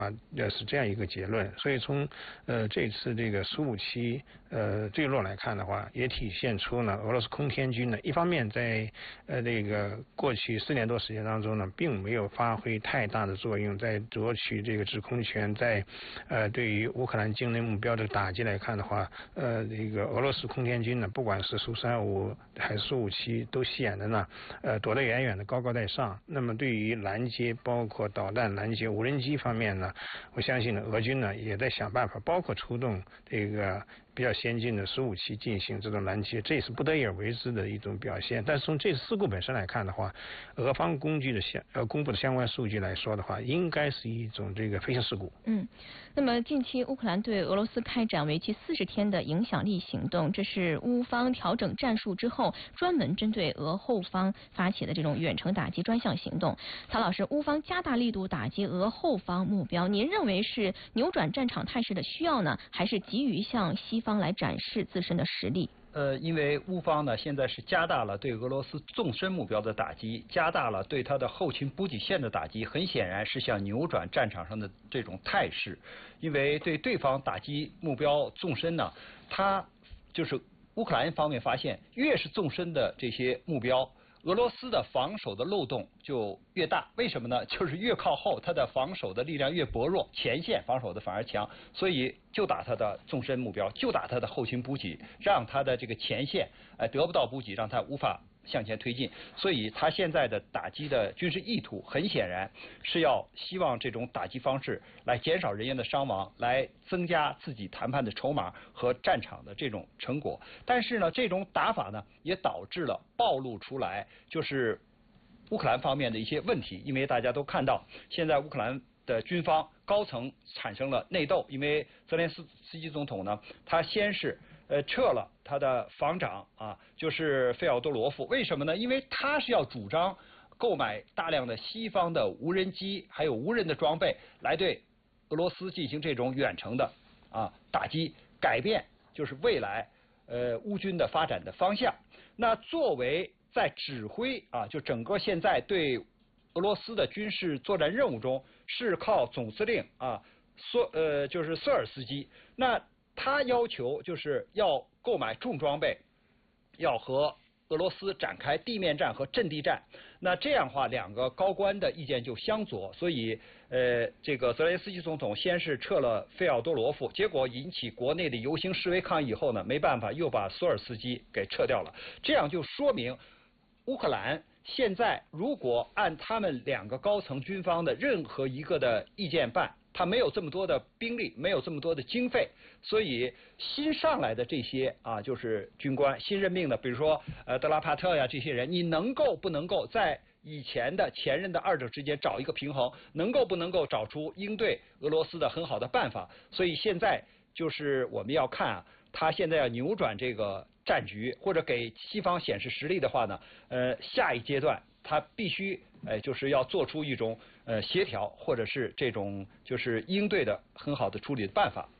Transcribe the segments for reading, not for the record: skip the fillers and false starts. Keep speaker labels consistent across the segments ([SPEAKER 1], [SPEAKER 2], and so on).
[SPEAKER 1] 是这样一个结论。所以从这次这个苏5期坠落来看的话，也体现出呢俄罗斯空天军呢一方面在这个过去4年多时间当中呢，并没有发挥太大的作用，在夺取这个制空权，在对于乌克兰境内目标的打击来看的话，这个俄罗斯空天军呢，不管是苏35还是苏5期，都显得呢躲得远远的，高高在上。那么对于拦截，包括导弹拦截、无人机方面呢，我相信呢，俄军呢也在想办法，包括出动这个比较先进的苏5期进行这种拦截，这也是不得已而为之的一种表现。但是从这次事故本身来看的话，俄方公布的相关数据来说的话，应该是一种这个飞行事故。
[SPEAKER 2] 那么近期乌克兰对俄罗斯开展为期40天的影响力行动，这是乌方调整战术之后，专门针对俄后方发起的这种远程打击专项行动。曹老师，乌方加大力度打击俄后方目标，您认为是扭转战场态势的需要呢，还是急于向西方来展示自身的实力？
[SPEAKER 3] 因为乌方呢现在是加大了对俄罗斯纵深目标的打击，加大了对它的后勤补给线的打击，很显然是想扭转战场上的这种态势。因为对对方打击目标纵深呢，它就是乌克兰方面发现，越是纵深的这些目标，俄罗斯的防守的漏洞就越大。为什么呢？就是越靠后，它的防守的力量越薄弱，前线防守的反而强，所以就打它的纵深目标，就打它的后勤补给，让它的这个前线得不到补给，让它无法向前推进。所以他现在的打击的军事意图，很显然是要希望这种打击方式来减少人员的伤亡，来增加自己谈判的筹码和战场的这种成果。但是呢，这种打法呢，也导致了暴露出来就是乌克兰方面的一些问题。因为大家都看到，现在乌克兰的军方高层产生了内斗，因为泽连斯基总统呢，他先是撤了他的防长就是费奥多罗夫。为什么呢？因为他是要主张购买大量的西方的无人机还有无人的装备，来对俄罗斯进行这种远程的打击，改变就是未来乌军的发展的方向。那作为在指挥就整个现在对俄罗斯的军事作战任务中，是靠总司令就是瑟尔斯基。那他要求就是要购买重装备，要和俄罗斯展开地面战和阵地战。那这样的话，两个高官的意见就相左，所以这个泽连斯基总统先是撤了费奥多罗夫，结果引起国内的游行示威抗议以后呢，没办法又把索尔斯基给撤掉了。这样就说明乌克兰现在如果按他们两个高层军方的任何一个的意见办，他没有这么多的兵力，没有这么多的经费，所以新上来的这些就是军官新任命的，比如说德拉帕特呀这些人，你能够不能够在以前的前任的二者之间找一个平衡，能够不能够找出应对俄罗斯的很好的办法？所以现在就是我们要看他现在要扭转这个战局，或者给西方显示实力的话呢，下一阶段他必须就是要做出一种协调，或者是这种就是应对的很好的处理的办法。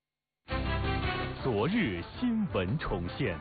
[SPEAKER 4] 昨日新闻重现。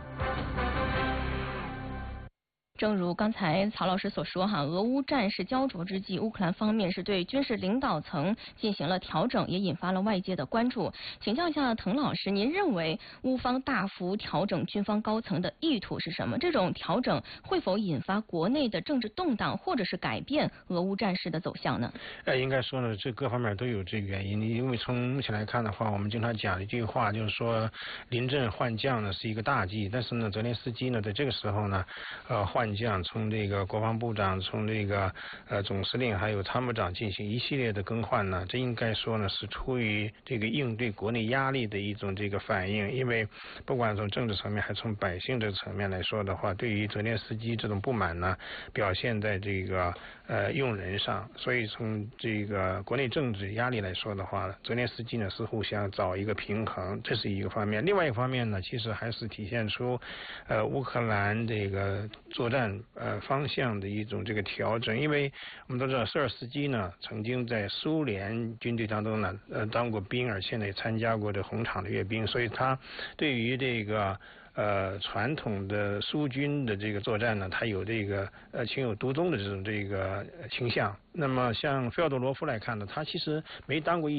[SPEAKER 2] 正如刚才曹老师所说俄乌战事焦灼之际，乌克兰方面是对军事领导层进行了调整，也引发了外界的关注。请教一下滕老师，您认为乌方大幅调整军方高层的意图是什么？这种调整会否引发国内的政治动荡，或者是改变俄乌战事的走向呢？
[SPEAKER 1] 应该说呢，这各方面都有这个原因。因为从目前来看的话，我们经常讲一句话，就是说临阵换将呢是一个大忌，但是呢，泽连斯基呢在这个时候呢，换将，从这个国防部长，从这个总司令还有参谋长进行一系列的更换呢，这应该说呢是出于这个应对国内压力的一种这个反应。因为不管从政治层面还是从百姓这个层面来说的话，对于泽连斯基这种不满呢，表现在这个用人上。所以从这个国内政治压力来说的话，泽连斯基呢似乎想找一个平衡，这是一个方面。另外一个方面呢，其实还是体现出乌克兰这个作战战方向的一种这个调整。因为我们都知道舍尔斯基呢曾经在苏联军队当中呢当过兵，而且呢也参加过这红场的阅兵，所以他对于这个传统的苏军的这个作战呢，他有这个情有独钟的这个倾向。那么像费奥多罗夫来看呢，他其实没当过